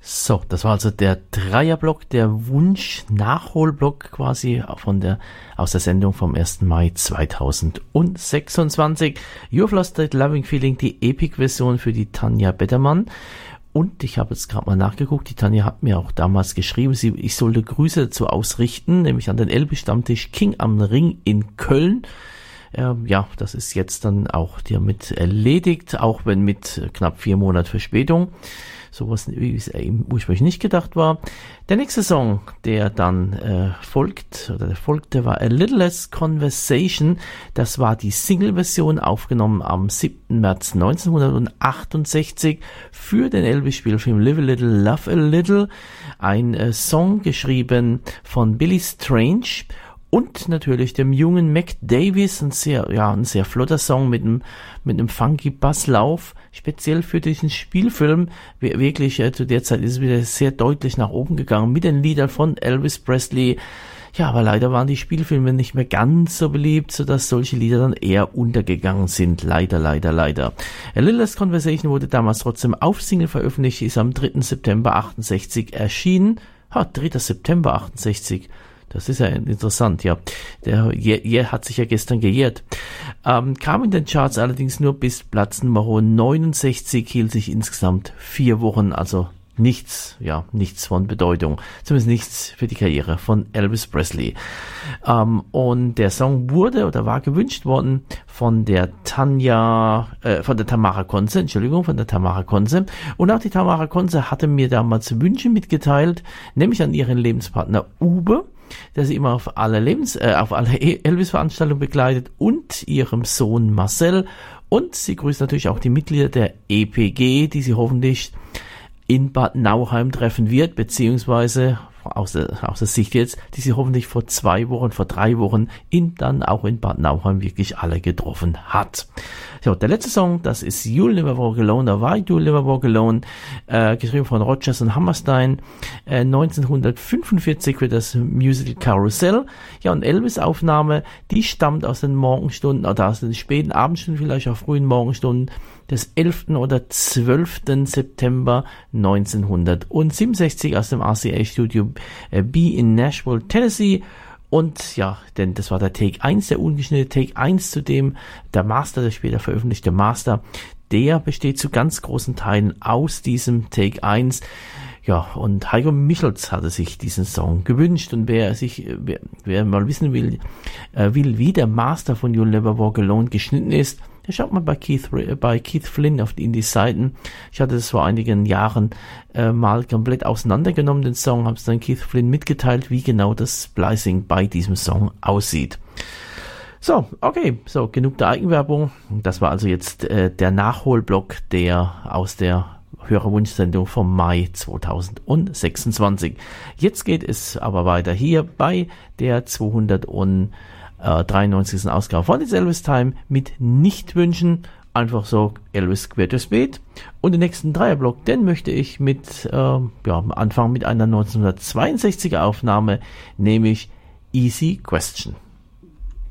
So, das war also der Dreierblock, der Wunsch-Nachholblock quasi aus der Sendung vom 1. Mai 2026. You've Lost That Loving Feeling, die Epic-Version für die Tanja Bettermann. Und ich habe jetzt gerade mal nachgeguckt, die Tanja hat mir auch damals geschrieben, ich sollte Grüße dazu ausrichten, nämlich an den Elbe-Stammtisch King am Ring in Köln. Ja, das ist jetzt dann auch damit erledigt, auch wenn mit knapp 4 Monaten Verspätung. Sowas, wie es eben ursprünglich nicht gedacht war. Der nächste Song, der dann folgte, war A Little Less Conversation. Das war die Single-Version, aufgenommen am 7. März 1968 für den Elvis-Spielfilm Live a Little, Love a Little. Ein Song geschrieben von Billy Strange und natürlich dem jungen Mac Davis, ein sehr flotter Song mit einem funky Basslauf, speziell für diesen Spielfilm. Wirklich, zu der Zeit ist es wieder sehr deutlich nach oben gegangen mit den Liedern von Elvis Presley. Ja, aber leider waren die Spielfilme nicht mehr ganz so beliebt, sodass solche Lieder dann eher untergegangen sind. Leider. A Little Less Conversation wurde damals trotzdem auf Single veröffentlicht, ist am 3. September 68 erschienen. 3. September 68. Das ist ja interessant, ja. Der hat sich ja gestern gejährt. Kam in den Charts allerdings nur bis Platz Nummer 69, hielt sich insgesamt 4 Wochen, also nichts von Bedeutung. Zumindest nichts für die Karriere von Elvis Presley. Und der Song war gewünscht worden von der Tamara Konze. Und auch die Tamara Konze hatte mir damals Wünsche mitgeteilt, nämlich an ihren Lebenspartner Uwe, der sie immer auf alle Elvis-Veranstaltungen begleitet, und ihrem Sohn Marcel. Und sie grüßt natürlich auch die Mitglieder der EPG, die sie hoffentlich in Bad Nauheim treffen wird, beziehungsweise aus der Sicht jetzt, die sie hoffentlich vor 3 Wochen dann auch in Bad Nauheim wirklich alle getroffen hat. So, der letzte Song, das ist You'll Never Walk Alone, da war You'll Never Walk Alone, geschrieben von Rodgers und Hammerstein, 1945 für das Musical Carousel. Ja, und Elvis-Aufnahme, die stammt aus den Morgenstunden, oder aus den späten Abendstunden, vielleicht auch frühen Morgenstunden des 11. oder 12. September 1967 aus dem RCA-Studio B in Nashville, Tennessee. Und ja, denn das war der Take 1, der ungeschnittene Take 1, zu dem der Master, der später veröffentlichte Master, der besteht zu ganz großen Teilen aus diesem Take 1. Ja, und Heiko Michels hatte sich diesen Song gewünscht, und wer mal wissen will, wie der Master von You'll Never Walk Alone geschnitten ist, der schaut mal bei Keith Flynn in die Seiten. Ich hatte das vor einigen Jahren mal komplett auseinandergenommen, den Song, habe es dann Keith Flynn mitgeteilt, wie genau das Splicing bei diesem Song aussieht. So, okay, so genug der Eigenwerbung. Das war also jetzt der Nachholblock aus der Hörerwunschsendung vom Mai 2026. Jetzt geht es aber weiter hier bei der 293. Ausgabe von It's Elvis Time mit Nichtwünschen. Einfach so Elvis quer durchs Beet. Und den nächsten Dreierblock, den möchte ich anfangen mit einer 1962er Aufnahme, nämlich Easy Question.